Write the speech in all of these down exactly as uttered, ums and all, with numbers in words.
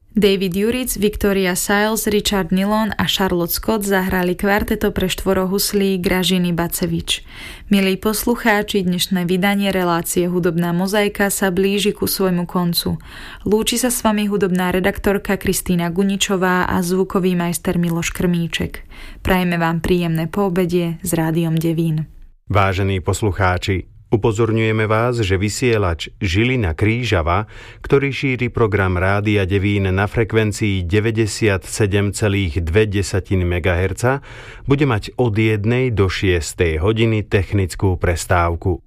David Juric, Victoria Siles, Richard Nilon a Charlotte Scott zahrali kvarteto pre štvorohuslí Gražiny Bacevič. Milí poslucháči, dnešné vydanie relácie Hudobná mozaika sa blíži ku svojmu koncu. Lúči sa s vami hudobná redaktorka Kristína Guničová a zvukový majster Miloš Krmíček. Prajeme vám príjemné poobedie s Rádiom Devín. Vážení poslucháči, upozorňujeme vás, že vysielač Žilina Krížava, ktorý šíri program Rádia Devín na frekvencii deväťdesiatsedem celá dva megahertza, bude mať od jednej do šiestej hodiny technickú prestávku.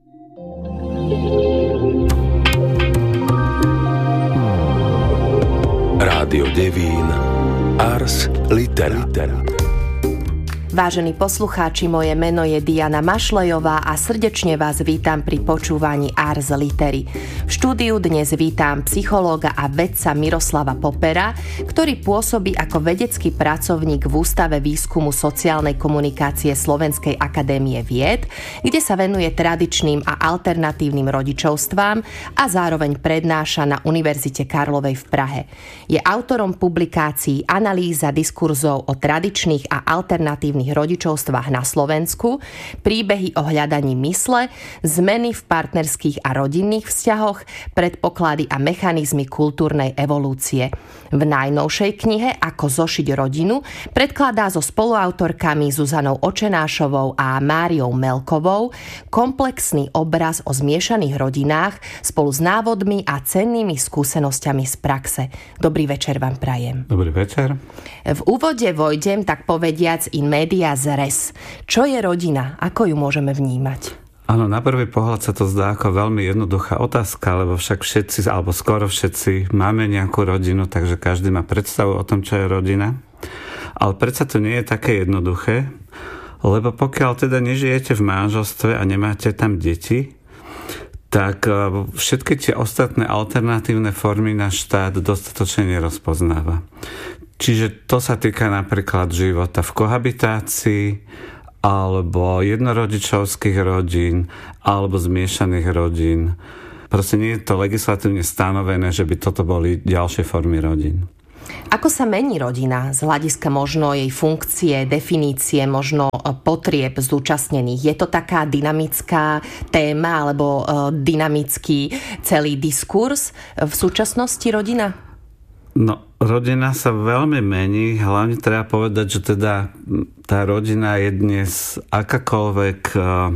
Rádio Devín Ars Litera. Vážení poslucháči, moje meno je Diana Mašlejová a srdečne vás vítam pri počúvaní Ars Litery. V štúdiu dnes vítam psychológa a vedca Miroslava Popera, ktorý pôsobí ako vedecký pracovník v Ústave výskumu sociálnej komunikácie Slovenskej akadémie vied, kde sa venuje tradičným a alternatívnym rodičovstvám a zároveň prednáša na Univerzite Karlovej v Prahe. Je autorom publikácií Analýza diskurzov o tradičných a alternatívnych rodičovstvách na Slovensku, príbehy o hľadaní mysle, zmeny v partnerských a rodinných vzťahoch, predpoklady a mechanizmy kultúrnej evolúcie. V najnovšej knihe Ako zošiť rodinu predkladá so spoluautorkami Zuzanou Očenášovou a Máriou Melkovou komplexný obraz o zmiešaných rodinách spolu s návodmi a cennými skúsenosťami z praxe. Dobrý večer vám prajem. Dobrý večer. V úvode vojdem, tak povediac, in media res. Čo je rodina? Ako ju môžeme vnímať? Áno, na prvý pohľad sa to zdá ako veľmi jednoduchá otázka, lebo však všetci, alebo skoro všetci máme nejakú rodinu, takže každý má predstavu o tom, čo je rodina. Ale predsa to nie je také jednoduché, lebo pokiaľ teda nežijete v manželstve a nemáte tam deti, tak všetky tie ostatné alternatívne formy náš štát dostatočne nerozpoznáva. Čiže to sa týka napríklad života v kohabitácii, alebo jednorodičovských rodín, alebo zmiešaných rodín. Proste nie je to legislatívne stanovené, že by toto boli ďalšie formy rodín. Ako sa mení rodina z hľadiska možno jej funkcie, definície, možno potrieb zúčastnených? Je to taká dynamická téma alebo dynamický celý diskurs v súčasnosti rodina? No, rodina sa veľmi mení, hlavne treba povedať, že teda tá rodina je dnes akákoľvek,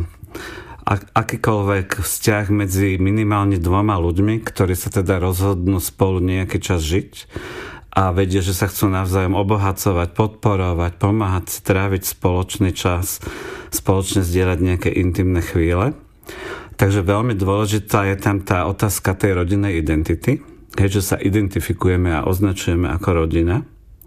akýkoľvek vzťah medzi minimálne dvoma ľuďmi, ktorí sa teda rozhodnú spolu nejaký čas žiť a vedia, že sa chcú navzájom obohacovať, podporovať, pomáhať si tráviť spoločný čas, spoločne zdieľať nejaké intimné chvíle. Takže veľmi dôležitá je tam tá otázka tej rodinnej identity, keďže sa identifikujeme a označujeme ako rodina.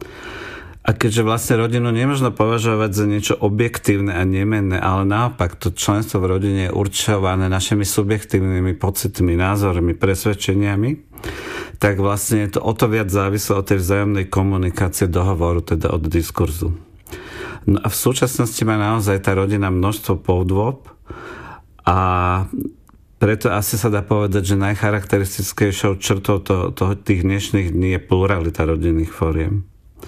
A keďže vlastne rodinu nemôžno považovať za niečo objektívne a nemenné, ale naopak to členstvo v rodine je určované našimi subjektívnymi pocitmi, názormi, presvedčeniami, tak vlastne je to o to viac závislé od tej vzájomnej komunikácie, dohovoru, teda od diskurzu. No a v súčasnosti má naozaj tá rodina množstvo podôb a preto asi sa dá povedať, že najcharakteristickejšou črtou to, to, tých dnešných dní je pluralita rodinných foriem.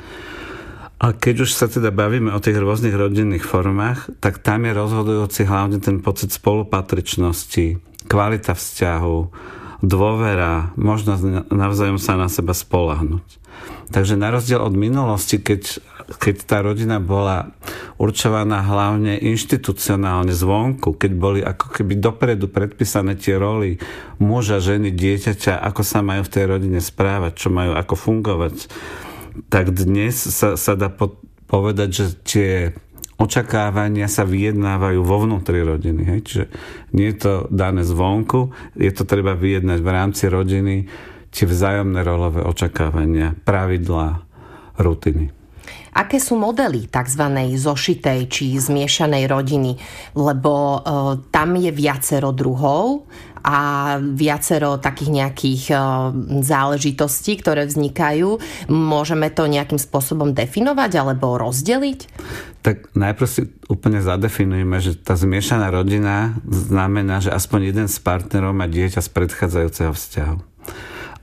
A keď už sa teda bavíme o tých rôznych rodinných formách, tak tam je rozhodujúci hlavne ten pocit spolupatričnosti, kvalita vzťahu, dôvera, možnosť navzájom sa na seba spoľahnúť. Takže na rozdiel od minulosti, keď, keď tá rodina bola určovaná hlavne inštitucionálne zvonku, keď boli ako keby dopredu predpísané tie roly muža, ženy, dieťaťa, ako sa majú v tej rodine správať, čo majú ako fungovať, tak dnes sa, sa dá po, povedať, že tie očakávania sa vyjednávajú vo vnútri rodiny. Hej? Čiže nie je to dané zvonku, je to treba vyjednať v rámci rodiny, tie vzájomné rolové očakávania, pravidlá, rutiny. Aké sú modely tzv. Zošitej či zmiešanej rodiny? Lebo e, tam je viacero druhov a viacero takých nejakých e, záležitostí, ktoré vznikajú. Môžeme to nejakým spôsobom definovať alebo rozdeliť? Tak najprv si úplne zadefinujeme, že tá zmiešaná rodina znamená, že aspoň jeden z partnerov má dieťa z predchádzajúceho vzťahu.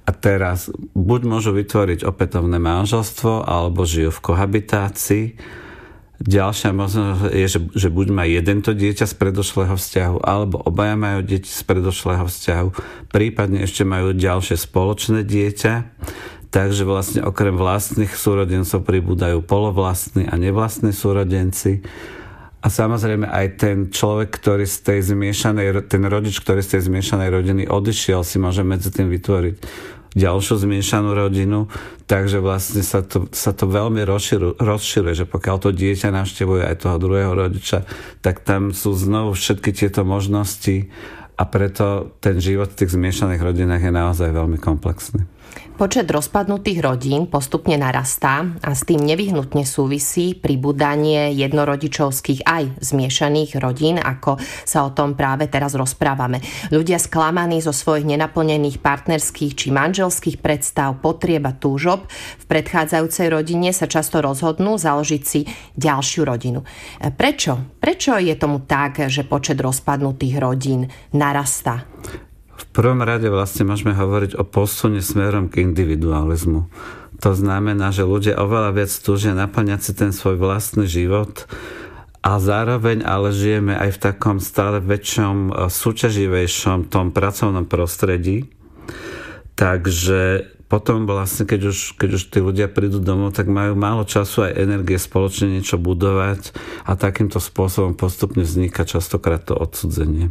A teraz buď môžu vytvoriť opätovné manželstvo, alebo žijú v kohabitácii. Ďalšia možnosť je, že, že buď má jeden to dieťa z predošlého vzťahu, alebo obaja majú deti z predošlého vzťahu, prípadne ešte majú ďalšie spoločné dieťa. Takže vlastne okrem vlastných súrodencov pribúdajú polovlastní a nevlastní súrodenci. A samozrejme aj ten človek, ktorý z tej zmiešanej, ten rodič, ktorý z tej zmiešanej rodiny odišiel, si môže medzi tým vytvoriť ďalšiu zmiešanú rodinu, takže vlastne sa to, sa to veľmi rozširuje, rozširuje, že pokiaľ to dieťa navštevuje aj toho druhého rodiča, tak tam sú znovu všetky tieto možnosti a preto ten život v tých zmiešaných rodinách je naozaj veľmi komplexný. Počet rozpadnutých rodín postupne narastá a s tým nevyhnutne súvisí pribúdanie jednorodičovských aj zmiešaných rodín, ako sa o tom práve teraz rozprávame. Ľudia sklamaní zo svojich nenaplnených partnerských či manželských predstav, potrieb a túžob v predchádzajúcej rodine sa často rozhodnú založiť si ďalšiu rodinu. Prečo? Prečo je tomu tak, že počet rozpadnutých rodín narastá? V prvom rade vlastne môžeme hovoriť o posune smerom k individualizmu. To znamená, že ľudia oveľa viac túžia naplňať si ten svoj vlastný život a zároveň ale žijeme aj v takom stále väčšom, súťaživejšom tom pracovnom prostredí. Takže potom vlastne, keď už, keď už tí ľudia prídu domov, tak majú málo času aj energie spoločne niečo budovať a takýmto spôsobom postupne vzniká častokrát to odcudzenie.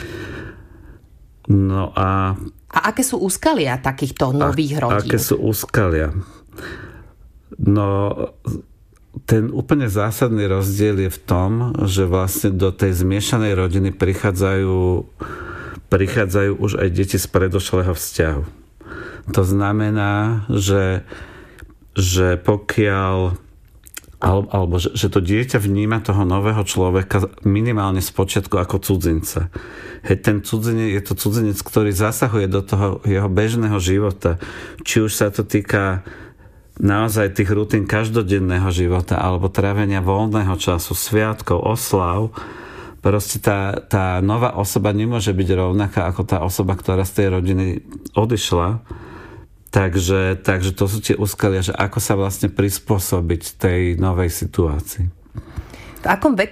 No a... A aké sú úskalia takýchto nových rodín? Aké sú úskalia? No, ten úplne zásadný rozdiel je v tom, že vlastne do tej zmiešanej rodiny prichádzajú, prichádzajú už aj deti z predošlého vzťahu. To znamená, že, že pokiaľ alebo, alebo že, že to dieťa vníma toho nového človeka minimálne spočiatku ako cudzinca. Hej, ten cudzinec, je to cudzinec, ktorý zasahuje do toho jeho bežného života. Či už sa to týka naozaj tých rutín každodenného života, alebo trávenia voľného času, sviatkov, oslav. Proste tá, tá nová osoba nemôže byť rovnaká ako tá osoba, ktorá z tej rodiny odišla. Takže, takže to sú tie úskalia, že ako sa vlastne prispôsobiť tej novej situácii. V akom veku